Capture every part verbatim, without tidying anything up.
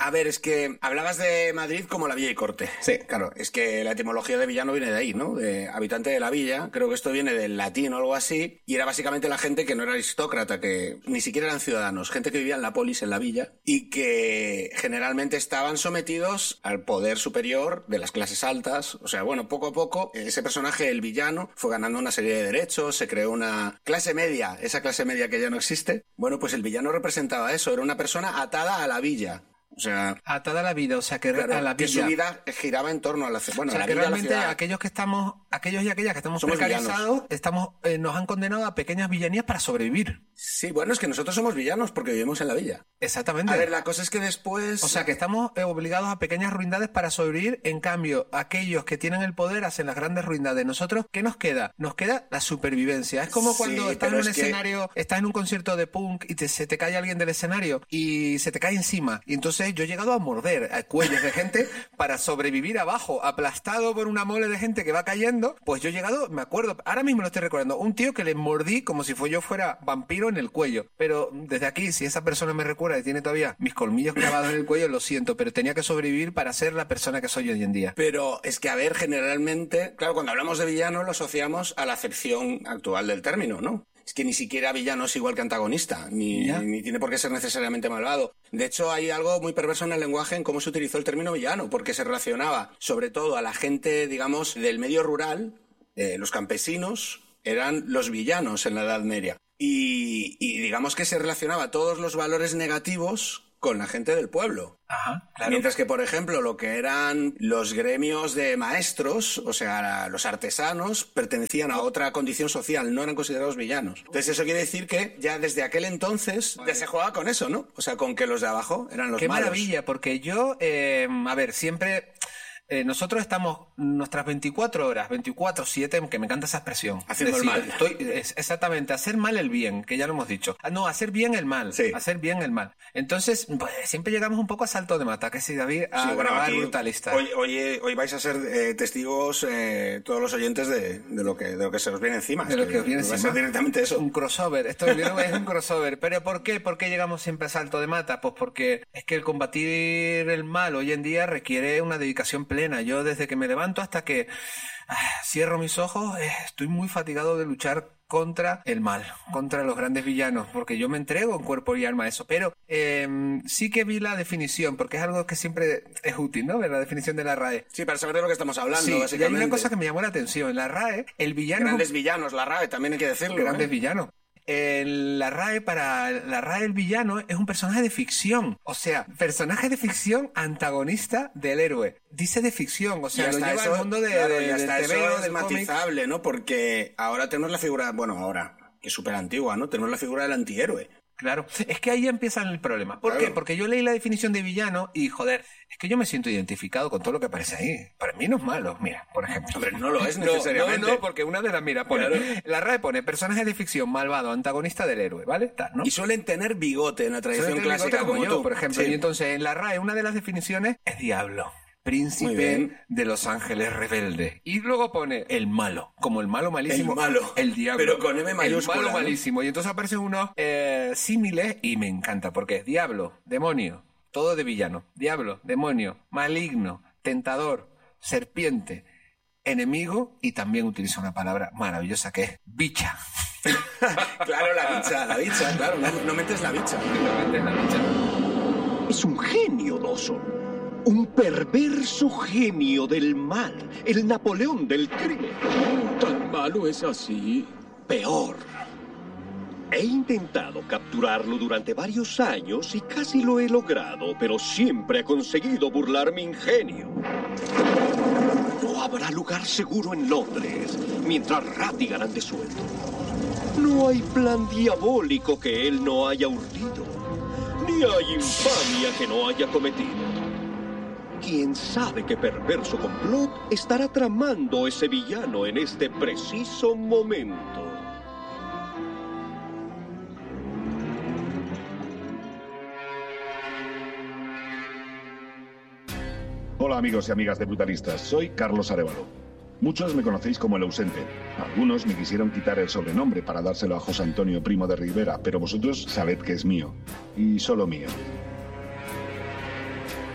A ver, es que hablabas de Madrid como la villa y corte. Sí. Claro, es que la etimología de villano viene de ahí, ¿no? De habitante de la villa. Creo que esto viene del latín o algo así. Y era básicamente la gente que no era aristócrata, que ni siquiera eran ciudadanos. Gente que vivía en la polis, en la villa. Y que generalmente estaban sometidos al poder superior de las clases altas. O sea, bueno, poco a poco ese personaje, el villano, fue ganando una serie de derechos. Se creó una clase media. Esa clase media que ya no existe. Bueno, pues el villano representaba eso. Era una persona atada a la villa. O sea, atada a la vida, o sea, que claro, a la que villa. su vida giraba en torno a la, bueno, o sea, a la que villa, realmente a la ciudad. aquellos que estamos, aquellos y aquellas que estamos Somos precarizados, villanos. estamos, eh, nos han condenado a pequeñas villanías para sobrevivir. Sí, bueno, es que nosotros somos villanos porque vivimos en la villa. Exactamente. A ver, la cosa es que después... O sea, que estamos eh, obligados a pequeñas ruindades para sobrevivir. En cambio, aquellos que tienen el poder hacen las grandes ruindades. Nosotros, ¿qué nos queda? Nos queda la supervivencia. Es como cuando Sí, estás en pero un es que- escenario, estás en un concierto de punk y te- se te cae alguien del escenario y se te cae encima. Y entonces yo he llegado a morder a cuellos de gente para sobrevivir abajo, aplastado por una mole de gente que va cayendo. Pues yo he llegado, me acuerdo, ahora mismo lo estoy recordando, un tío que le mordí como si fue yo fuera vampiro en el cuello. Pero desde aquí, si esa persona me recuerda y tiene todavía mis colmillos clavados en el cuello, lo siento, pero tenía que sobrevivir para ser la persona que soy hoy en día. Pero es que, a ver, generalmente... Claro, cuando hablamos de villano lo asociamos a la acepción actual del término, ¿no? Es que ni siquiera villano es igual que antagonista, ni, Ya. ni tiene por qué ser necesariamente malvado. De hecho, hay algo muy perverso en el lenguaje en cómo se utilizó el término villano, porque se relacionaba sobre todo a la gente, digamos, del medio rural, eh, los campesinos eran los villanos en la Edad Media. Y, y digamos que se relacionaba todos los valores negativos con la gente del pueblo. Ajá, claro. Mientras que, por ejemplo, lo que eran los gremios de maestros, o sea, los artesanos, pertenecían a otra condición social, no eran considerados villanos. Entonces eso quiere decir que ya desde aquel entonces ya se jugaba con eso, ¿no? O sea, con que los de abajo eran los Qué malos. maravilla, porque yo, eh, a ver, siempre... eh, nosotros estamos nuestras veinticuatro horas, veinticuatro siete, que me encanta esa expresión. Haciendo el mal. Estoy, es, exactamente, hacer mal el bien, que ya lo hemos dicho. Ah, no, hacer bien el mal. Sí. Hacer bien el mal. Entonces, pues, siempre llegamos un poco a salto de mata, que si David, a Sí, bueno, grabar aquí, brutalista. Hoy, hoy, hoy vais a ser eh, testigos eh, todos los oyentes de, de, lo que, de lo que se os viene encima. De lo que os viene va a encima. ser directamente eso. Un crossover. Esto es un crossover. ¿Pero por qué? ¿Por qué llegamos siempre a salto de mata? Pues porque es que el combatir el mal hoy en día requiere una dedicación plena. Yo desde que me levanto hasta que ah, cierro mis ojos, eh, estoy muy fatigado de luchar contra el mal, contra los grandes villanos, porque yo me entrego en cuerpo y alma a eso. Pero eh, sí que vi la definición, porque es algo que siempre es útil, ¿no? Ver la definición de la R A E. Sí, para saber de lo que estamos hablando, Sí, y hay básicamente. una cosa que me llamó la atención. En la R A E, el villano... Grandes villanos, la R A E, también hay que decirlo. Grandes ¿eh? villanos. En la R A E, para la R A E, el villano es un personaje de ficción. O sea, personaje de ficción antagonista del héroe. Dice de ficción, o sea, Y lo hasta lleva eso, al mundo de, claro, de- y del hasta eso tebeo, es del cómic. matizable, ¿no? Porque ahora tenemos la figura, bueno, ahora, que es súper antigua, ¿no? Tenemos la figura del antihéroe. Claro, es que ahí empieza el problema. ¿Por Claro. qué? Porque yo leí la definición de villano y, joder, es que yo me siento identificado con todo lo que aparece ahí. Para mí no es malo, mira, por ejemplo. Hombre, no lo es No, necesariamente. No, no, porque una de las, mira, pone, Claro. la R A E pone personaje de ficción, malvado, antagonista del héroe, ¿vale? Está, ¿no? Y suelen tener bigote en la tradición Suele tener clásica, bigote como como yo, tú. por ejemplo. Sí. Y entonces en la R A E una de las definiciones es diablo. Muy Príncipe bien. de los ángeles rebelde. Y luego pone el malo, como el malo malísimo. El malo. El diablo. Pero con M mayúscula, El malo ¿no? malísimo. Y entonces aparecen unos eh, símiles y me encanta porque es diablo, demonio, todo de villano. Diablo, demonio, maligno, tentador, serpiente, enemigo y también utiliza una palabra maravillosa que es bicha. Claro, la bicha, la bicha, claro, no, no metes la bicha. Finalmente es la bicha. Es un genio, Dawson. Un perverso genio del mal. El Napoleón del crimen. ¿Tan malo es así? Peor. He intentado capturarlo durante varios años y casi lo he logrado, pero siempre he conseguido burlar mi ingenio. No habrá lugar seguro en Londres mientras Rattigan ande suelto. No hay plan diabólico que él no haya urdido, ni hay infamia que no haya cometido. ¿Quién sabe qué perverso complot estará tramando ese villano en este preciso momento? Hola amigos y amigas de Brutalistas, soy Carlos Arévalo. Muchos me conocéis como el ausente. Algunos me quisieron quitar el sobrenombre para dárselo a José Antonio Primo de Rivera, pero vosotros sabed que es mío. Y solo mío.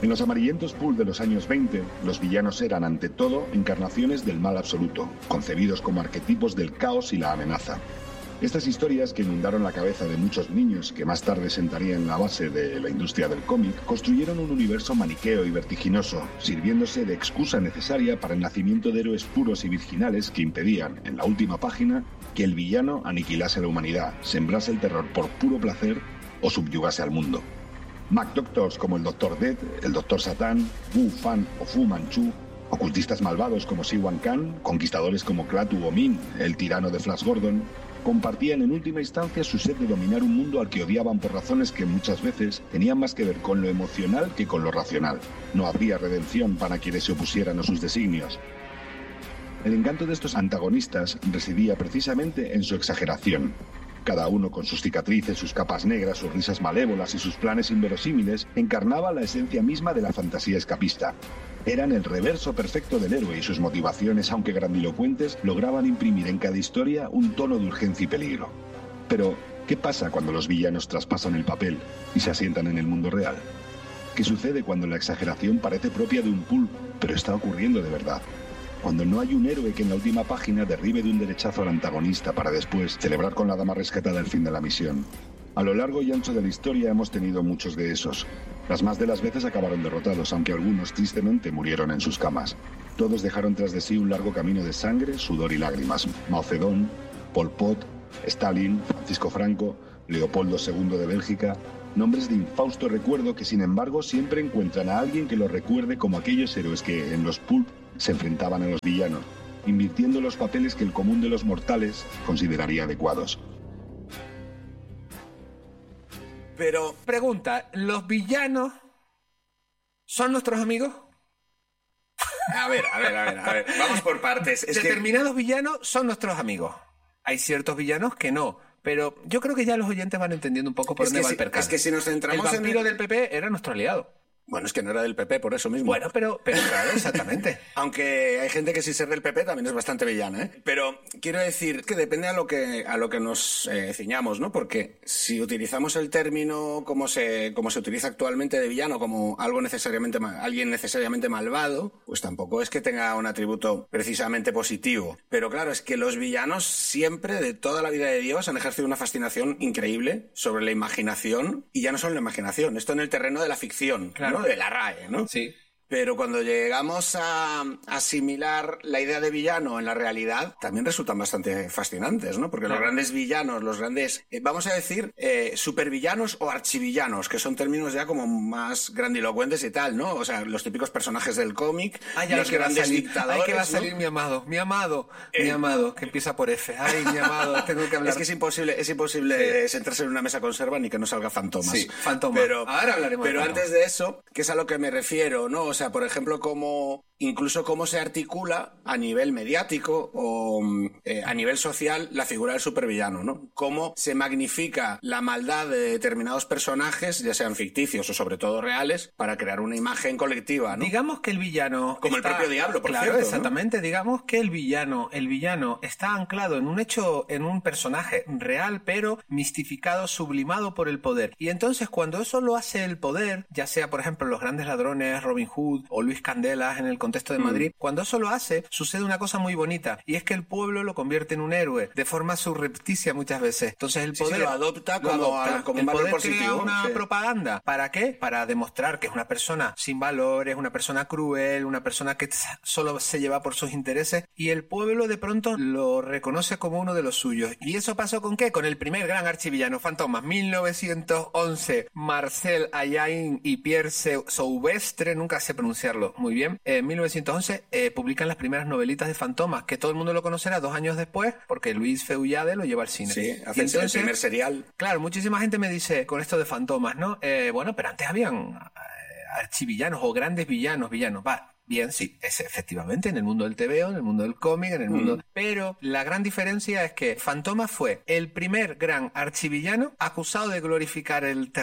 En los amarillentos pulp de los años veinte, los villanos eran, ante todo, encarnaciones del mal absoluto, concebidos como arquetipos del caos y la amenaza. Estas historias que inundaron la cabeza de muchos niños, que más tarde sentarían la base de la industria del cómic, construyeron un universo maniqueo y vertiginoso, sirviéndose de excusa necesaria para el nacimiento de héroes puros y virginales que impedían, en la última página, que el villano aniquilase a la humanidad, sembrase el terror por puro placer o subyugase al mundo. MacDoctors como el Doctor Death, el Doctor Satán, Wu Fan o Fu Manchu, ocultistas malvados como Siwan Khan, conquistadores como Klaatu o Min, el tirano de Flash Gordon, compartían en última instancia su sed de dominar un mundo al que odiaban por razones que muchas veces tenían más que ver con lo emocional que con lo racional. No habría redención para quienes se opusieran a sus designios. El encanto de estos antagonistas residía precisamente en su exageración. Cada uno con sus cicatrices, sus capas negras, sus risas malévolas y sus planes inverosímiles encarnaba la esencia misma de la fantasía escapista. Eran el reverso perfecto del héroe y sus motivaciones, aunque grandilocuentes, lograban imprimir en cada historia un tono de urgencia y peligro. Pero, ¿qué pasa cuando los villanos traspasan el papel y se asientan en el mundo real? ¿Qué sucede cuando la exageración parece propia de un pulp, pero está ocurriendo de verdad? Cuando no hay un héroe que en la última página derribe de un derechazo al antagonista para después celebrar con la dama rescatada el fin de la misión. A lo largo y ancho de la historia hemos tenido muchos de esos. Las más de las veces acabaron derrotados, aunque algunos tristemente murieron en sus camas. Todos dejaron tras de sí un largo camino de sangre, sudor y lágrimas. Mao Zedong, Pol Pot, Stalin, Francisco Franco, Leopoldo segundo de Bélgica... Nombres de infausto recuerdo que, sin embargo, siempre encuentran a alguien que los recuerde como aquellos héroes que, en los pulp, se enfrentaban a los villanos, invirtiendo los papeles que el común de los mortales consideraría adecuados. Pero, pregunta, ¿los villanos son nuestros amigos? A ver, a ver, a ver, a ver. Vamos por partes. Es Determinados que... villanos son nuestros amigos. Hay ciertos villanos que no. Pero yo creo que ya los oyentes van entendiendo un poco por es dónde va si, el percal. Es que si nos centramos el vampiro en del el... P P era nuestro aliado. Bueno, es que no era del P P, por eso mismo. Bueno, pero, pero claro, exactamente. Aunque hay gente que sin ser del P P también es bastante villana, ¿eh? Pero quiero decir que depende a lo que a lo que nos eh, ciñamos, ¿no? Porque si utilizamos el término como se como se utiliza actualmente de villano como algo necesariamente alguien necesariamente malvado, pues tampoco es que tenga un atributo precisamente positivo. Pero claro, es que los villanos siempre de toda la vida de Dios han ejercido una fascinación increíble sobre la imaginación, y ya no solo la imaginación, esto en el terreno de la ficción, claro, ¿no? De la R A E, ¿no? Sí. Pero cuando llegamos a asimilar la idea de villano en la realidad, también resultan bastante fascinantes, ¿no? Porque claro, los grandes villanos, los grandes, eh, vamos a decir, eh, supervillanos o archivillanos, que son términos ya como más grandilocuentes y tal, ¿no? O sea, los típicos personajes del cómic, ah, los grandes salir, dictadores. Ay, que va a salir, ¿no? mi amado, mi amado, eh, mi amado, que empieza por F. Ay, mi amado, tengo que hablar. Es que es imposible, es imposible sí. sentarse en una mesa conserva ni que no salga Fantomas. Sí, Fantomas. Pero, ahora hablaremos pero de antes de eso, que es a lo que me refiero, ¿no? O sea, por ejemplo, como incluso cómo se articula a nivel mediático o eh, a nivel social la figura del supervillano, ¿no? Cómo se magnifica la maldad de determinados personajes, ya sean ficticios o sobre todo reales, para crear una imagen colectiva, ¿no? Digamos que el villano como está... el propio diablo, por claro, cierto, exactamente. ¿no? Digamos que el villano, el villano está anclado en un hecho, en un personaje real, pero mistificado, sublimado por el poder. Y entonces cuando eso lo hace el poder, ya sea por ejemplo los grandes ladrones, Robin Hood o Luis Candela en el contexto de Madrid, mm. cuando eso lo hace, sucede una cosa muy bonita, y es que el pueblo lo convierte en un héroe, de forma surrepticia muchas veces. Entonces el poder sí, sí, lo adopta lo como, adopta. A, como el un valor poder positivo. Crea una sí. propaganda. ¿Para qué? Para demostrar que es una persona sin valores, una persona cruel, una persona que solo se lleva por sus intereses, y el pueblo de pronto lo reconoce como uno de los suyos. ¿Y eso pasó con qué? Con el primer gran archivillano, Fantomas, mil novecientos once. Marcel Ayain y Pierre Soubestre, nunca sé pronunciarlo muy bien, en mil novecientos once eh, publican las primeras novelitas de Fantomas, que todo el mundo lo conocerá dos años después, porque Luis Feuillade lo lleva al cine. Sí, hace el primer serial. Claro, muchísima gente me dice, con esto de Fantomas, ¿no? Eh, bueno, pero antes habían eh, archivillanos o grandes villanos, villanos, va. Bien, sí, es efectivamente en el mundo del tebeo, en el mundo del cómic, en el mundo... Mm. Pero la gran diferencia es que Fantomas fue el primer gran archivillano acusado de glorificar el terror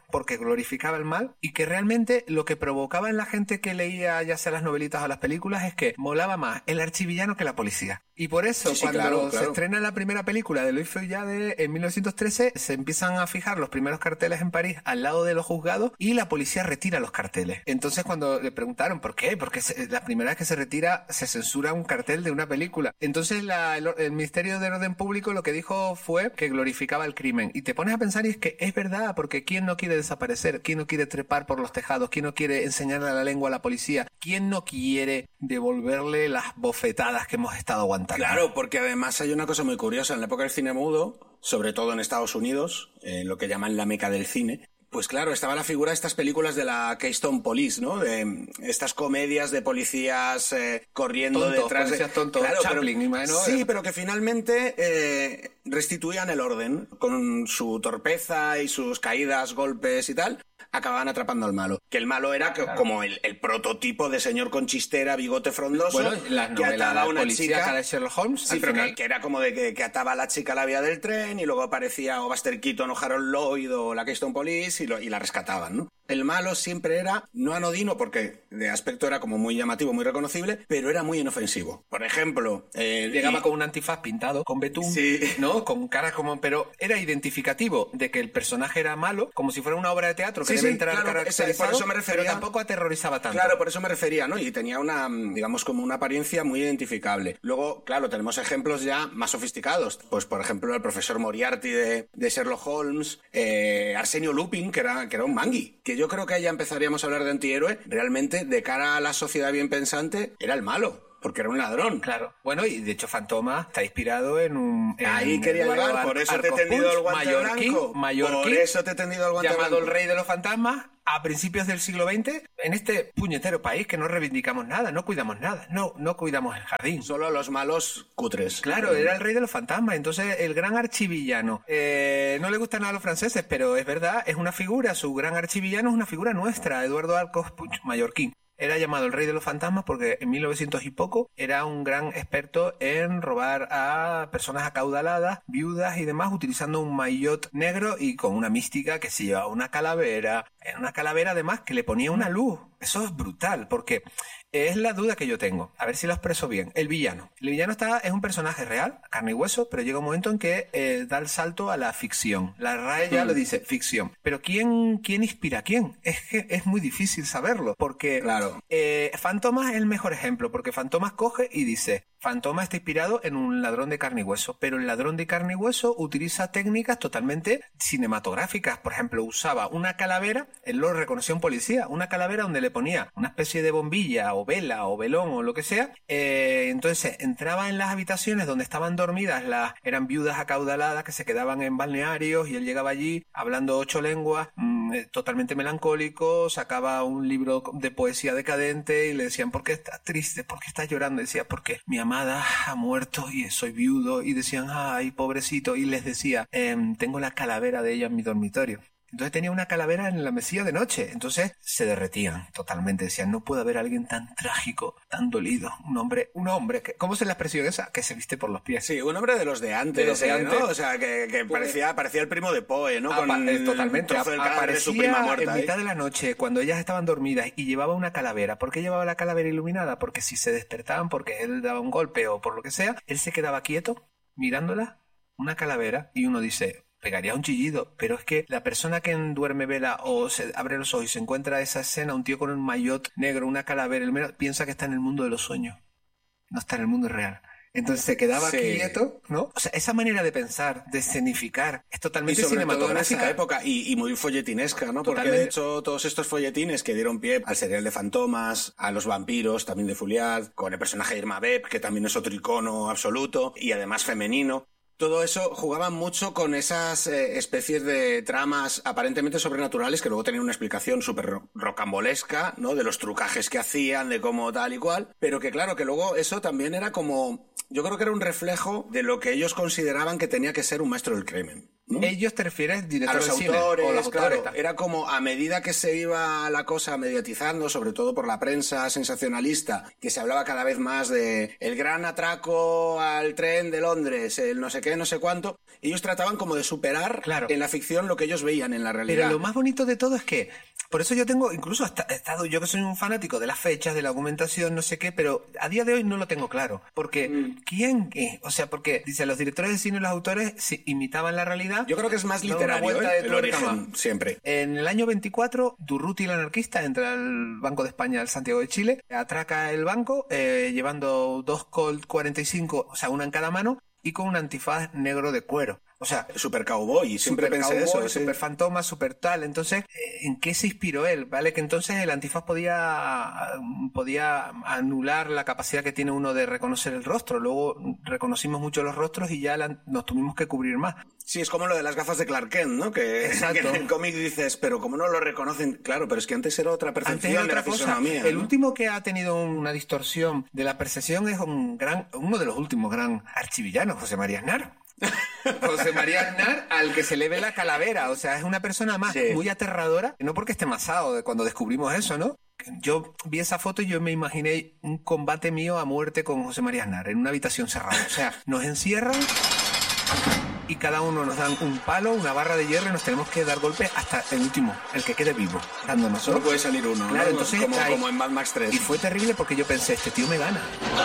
porque glorificaba el mal y que realmente lo que provocaba en la gente que leía ya sea las novelitas o las películas es que molaba más el archivillano que la policía. Y por eso, sí, sí, cuando claro, se claro. estrena la primera película de Louis Feuillade en mil novecientos trece, se empiezan a fijar los primeros carteles en París al lado de los juzgados y la policía retira los carteles. Entonces, cuando le preguntaron por qué, porque se, la primera vez que se retira se censura un cartel de una película. Entonces, la, el, el Ministerio de Orden Público lo que dijo fue que glorificaba el crimen. Y te pones a pensar y es que es verdad, porque ¿quién no quiere desaparecer? ¿Quién no quiere trepar por los tejados? ¿Quién no quiere enseñarle la lengua a la policía? ¿Quién no quiere devolverle las bofetadas que hemos estado aguantando? Claro, porque además hay una cosa muy curiosa. En la época del cine mudo, sobre todo en Estados Unidos, en lo que llaman la meca del cine, pues claro, estaba la figura de estas películas de la Keystone Police, ¿no? De estas comedias de policías eh, corriendo tontos, detrás de... policías tontos, claro, Chaplin, pero, imagino, sí, eh. pero que finalmente eh, restituían el orden con su torpeza y sus caídas, golpes y tal. Acababan atrapando al malo. Que el malo era que, claro. como el, el prototipo de señor con chistera, bigote frondoso. Bueno, las que novelas ataba a de una policía chica. de Sherlock Holmes, Sí, al pero final... que, que era como de que, que ataba a la chica a la vía del tren y luego aparecía o Buster Keaton o Harold Lloyd o la Keystone Police y, lo, y la rescataban, ¿no? El malo siempre era, no anodino, porque de aspecto era como muy llamativo, muy reconocible, pero era muy inofensivo. Por ejemplo... Eh, Llegaba y... con un antifaz pintado, con betún, sí. ¿no? Con cara como... Pero era identificativo de que el personaje era malo, como si fuera una obra de teatro que sí, debe sí, entrar claro, caracterizado, esa, por eso me refería, pero tampoco aterrorizaba tanto. Claro, por eso me refería, ¿no? Y tenía una, digamos, como una apariencia muy identificable. Luego, claro, tenemos ejemplos ya más sofisticados. Pues, por ejemplo, el profesor Moriarty de, de Sherlock Holmes, eh, Arsenio Lupin, que era, que era un mangui. Que yo creo que ahí ya empezaríamos a hablar de antihéroe. Realmente, de cara a la sociedad bien pensante, era el malo. Porque era un ladrón. Claro. Bueno, y de hecho Fantoma está inspirado en un... En Ahí quería Eduardo llegar, por eso te he Arcos tendido Puig, el guante mallorquín, blanco. mallorquín, Por eso te he tendido el guante llamado blanco. el rey de los fantasmas, a principios del siglo veinte, en este puñetero país que no reivindicamos nada, no cuidamos nada, no, no cuidamos el jardín. Solo los malos cutres. Claro, era el rey de los fantasmas, entonces el gran archivillano. Eh, no le gustan nada a los franceses, pero es verdad, es una figura, su gran archivillano es una figura nuestra, Eduardo Arcos Puig, mallorquín. Era llamado el rey de los fantasmas porque en mil novecientos y poco era un gran experto en robar a personas acaudaladas, viudas y demás, utilizando un maillot negro y con una mística que se llevaba una calavera. Era una calavera además que le ponía una luz. Eso es brutal porque es la duda que yo tengo. A ver si lo expreso bien. El villano. El villano está, es un personaje real, carne y hueso, pero llega un momento en que eh, da el salto a la ficción. La R A E ya mm. lo dice, ficción. Pero ¿quién, quién inspira a quién? Es que es muy difícil saberlo porque... Claro. Eh, Fantomas es el mejor ejemplo, porque Fantomas coge y dice, Fantoma está inspirado en un ladrón de carne y hueso, pero el ladrón de carne y hueso utiliza técnicas totalmente cinematográficas. Por ejemplo, usaba una calavera, él lo reconoció un policía, una calavera donde le ponía una especie de bombilla o vela o velón o lo que sea. Eh, entonces entraba en las habitaciones donde estaban dormidas, las eran viudas acaudaladas que se quedaban en balnearios y él llegaba allí hablando ocho lenguas, mmm, totalmente melancólico, sacaba un libro de poesía decadente y le decían, ¿por qué estás triste? ¿Por qué estás llorando? Y decía, porque mi amada ha muerto y soy viudo. Y decían, ay, pobrecito. Y les decía, ehm, tengo la calavera de ella en mi dormitorio. Entonces tenía una calavera en la mesilla de noche. Entonces se derretían totalmente. Decían, no puede haber alguien tan trágico, tan dolido. Un hombre, un hombre, que, ¿cómo se la expresión esa? Que se viste por los pies. Sí, un hombre de los de antes, de los de ¿eh? antes. ¿No? O sea, que, que pues, parecía, parecía el primo de Poe, ¿no? Con apa- totalmente. el trozo del cadáver de su Aparecía prima muerta. en ¿eh? mitad de la noche, cuando ellas estaban dormidas, y llevaba una calavera. ¿Por qué llevaba la calavera iluminada? Porque si se despertaban, porque él daba un golpe o por lo que sea, él se quedaba quieto, mirándola, una calavera, y uno dice... pegaría un chillido, pero es que la persona que duerme vela o se abre los ojos y se encuentra esa escena, un tío con un maillot negro, una calavera, el mero, piensa que está en el mundo de los sueños, no está en el mundo real. Entonces se quedaba sí. quieto, ¿no? O sea, esa manera de pensar, de escenificar, es totalmente y sobre cinematográfica. todo en esa época, y, y muy folletinesca, ¿no? Totalmente. Porque de hecho todos estos folletines que dieron pie al serial de Fantomas, a los vampiros, también de Fouillade, con el personaje de Irma Vep, que también es otro icono absoluto, y además femenino. Todo eso jugaban mucho con esas eh, especies de tramas aparentemente sobrenaturales que luego tenían una explicación súper ro- rocambolesca, ¿no? De los trucajes que hacían, de cómo tal y cual. Pero que claro, que luego eso también era como... Yo creo que era un reflejo de lo que ellos consideraban que tenía que ser un maestro del crimen. ¿no? Ellos te refieres A directores los de cine, autores, o los autores, claro. tal. Era como a medida que se iba la cosa mediatizando, sobre todo por la prensa sensacionalista, que se hablaba cada vez más de el gran atraco al tren de Londres, el no sé qué, no sé cuánto, ellos trataban como de superar Claro. en la ficción lo que ellos veían en la realidad. Pero lo más bonito de todo es que, por eso yo tengo, incluso hasta he estado, yo que soy un fanático de las fechas, de la argumentación, no sé qué, pero a día de hoy no lo tengo claro. Porque, Mm. ¿quién? Eh, o sea, porque, dice, los directores de cine y los autores si imitaban la realidad. Yo creo que es más Daban una literario, vuelta ¿eh? de El tuerca origen, más. siempre. En el año veinticuatro, Durruti el anarquista entra al Banco de España, al Santiago de Chile, atraca el banco eh, llevando dos Colt cuarenta y cinco, o sea, una en cada mano, y con un antifaz negro de cuero. O sea, Super cowboy, siempre super pensé cowboy, eso. sí. super fantoma, super tal. Entonces, eh, ¿en qué se inspiró él? ¿Vale? Que entonces el antifaz podía, podía anular la capacidad que tiene uno de reconocer el rostro. Luego reconocimos mucho los rostros y ya la- nos tuvimos que cubrir más. Sí, es como lo de las gafas de Clark Kent, ¿no? Que, Exacto. que en el cómic dices, pero como no lo reconocen, claro, pero es que antes era otra Antes percepción era de la otra cosa. fisonomía. El ¿no? último que ha tenido una distorsión de la percepción es un gran, uno de los últimos gran archivillanos, José María Aznar. José María Aznar, al que se le ve la calavera. O sea, es una persona más Sí. muy aterradora, no porque esté masado de cuando descubrimos eso, ¿no? Yo vi esa foto y yo me imaginé un combate mío a muerte con José María Aznar en una habitación cerrada. O sea, nos encierran y cada uno nos dan un palo, una barra de hierro y nos tenemos que dar golpes hasta el último, el que quede vivo, dándonos. Solo puede salir uno, Claro, ¿no? entonces como, ahí- como en Mad Max tres. Y fue terrible porque yo pensé, este tío me gana.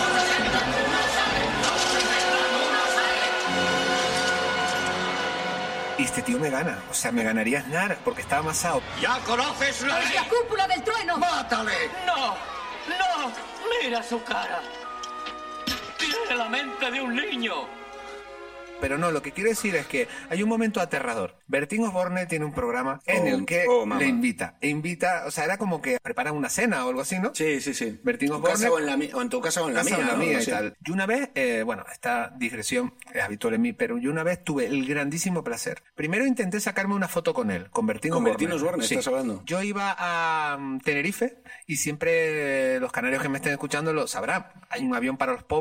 Y este tío me gana. O sea, me ganaría Aznar porque estaba amasado. ¡Ya conoces la ¡Es la cúpula del trueno! ¡Mátale! ¡No! ¡No! ¡Mira su cara! ¡Tiene la mente de un niño! Pero no, lo que quiero decir es que hay un momento aterrador. Bertín Osborne tiene un programa en Oh, el que oh, mamá. le invita. E invita, o sea, era como que preparan una cena o algo así, ¿no? Sí, sí, sí. Bertín En tu Osborne- casa o en, la mi- o en tu casa o en la casa mía. o en la ¿no? mía y Sí. tal. Y una vez, eh, bueno, esta digresión es habitual en mí, pero yo una vez tuve el grandísimo placer. Primero intenté sacarme una foto con él, con Bertín Con Osborne. Bertín Osborne, Sí. estás hablando. Yo iba a mm, Tenerife y siempre eh, los canarios que me estén escuchando lo sabrán. Hay un avión para los pobres.